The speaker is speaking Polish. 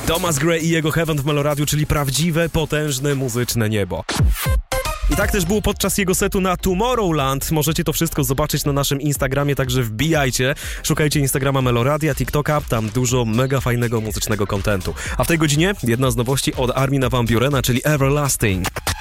Thomas Gray i jego Heaven w Meloradiu, czyli prawdziwe, potężne, muzyczne niebo. I tak też było podczas jego setu na Tomorrowland. Możecie to wszystko zobaczyć na naszym Instagramie, także wbijajcie. Szukajcie Instagrama Meloradia, TikToka, tam dużo mega fajnego muzycznego kontentu. A w tej godzinie jedna z nowości od Armina van Burena, czyli Everlasting.